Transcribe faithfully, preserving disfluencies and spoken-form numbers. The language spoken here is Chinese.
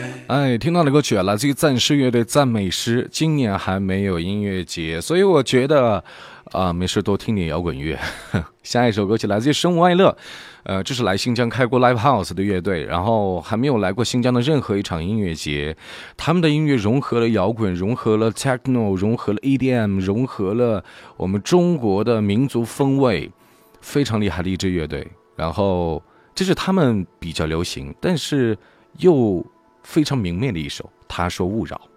哎，听到的歌曲啊，来自于赞诗乐队赞美诗。今年还没有音乐节，所以我觉得啊、呃，没事多听点摇滚乐。下一首歌曲来自于生无爱乐，呃，这是来新疆开过 Live House 的乐队，然后还没有来过新疆的任何一场音乐节。他们的音乐融合了摇滚，融合了 techno， 融合了 E D M， 融合了我们中国的民族风味，非常厉害的一支乐队。然后这是他们比较流行，但是又非常明媚的一首，他说勿扰。